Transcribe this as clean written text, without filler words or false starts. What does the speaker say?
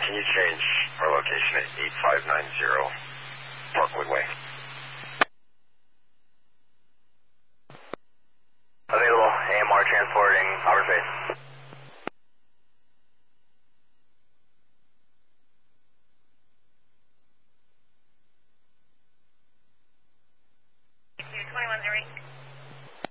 can you change our location at 8590 Parkwood Way? Available, AMR transporting outer space.